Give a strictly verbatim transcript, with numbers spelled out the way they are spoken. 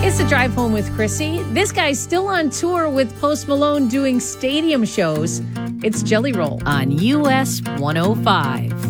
It's a drive home with Chrissy. This guy's still on tour with Post Malone doing stadium shows. It's Jelly Roll on U S one oh five.